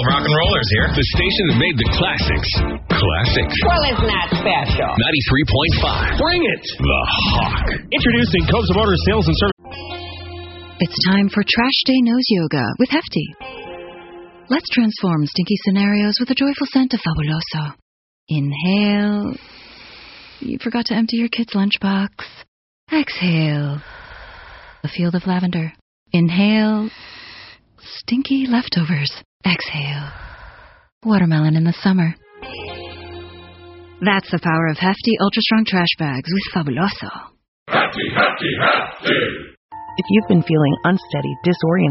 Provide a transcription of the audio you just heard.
old rock and rollers here. The station that made the classics classic. Well, isn't that special? 93.5. Bring it! The Hawk. Introducing Coves Motor Sales and Service. It's time for Trash Day Nose Yoga with Hefty. Let's transform stinky scenarios with a joyful scent of Fabuloso. Inhale. You forgot to empty your kid's lunchbox. Exhale. A field of lavender. Inhale. Stinky leftovers. Exhale. Watermelon in the summer. That's the power of Hefty Ultra Strong Trash Bags with Fabuloso. Hefty, Hefty, Hefty! If you've been feeling unsteady, disoriented,